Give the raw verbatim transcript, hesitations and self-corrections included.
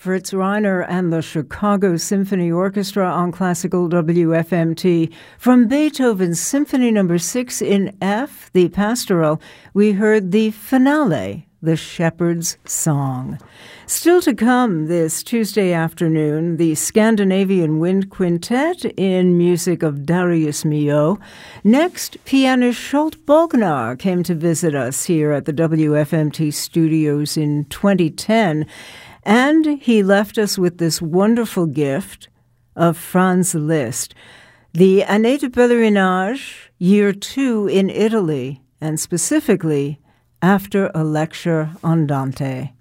Fritz Reiner and the Chicago Symphony Orchestra on Classical W F M T. From Beethoven's Symphony Number six in F, the Pastoral, we heard the finale, The Shepherd's Song. Still to come this Tuesday afternoon, the Scandinavian Wind Quintet in music of Darius Milhaud. Next, pianist Scholt Bognar came to visit us here at the W F M T studios in twenty ten. And he left us with this wonderful gift of Franz Liszt, the Année de Pèlerinage, year two in Italy, and specifically after a lecture on Dante.